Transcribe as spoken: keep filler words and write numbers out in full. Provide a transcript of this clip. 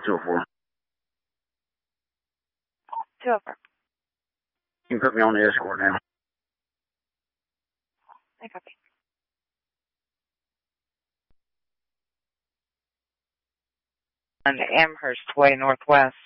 two oh four. two oh four. You can put me on the escort now. I copy. On Amherst Way Northwest.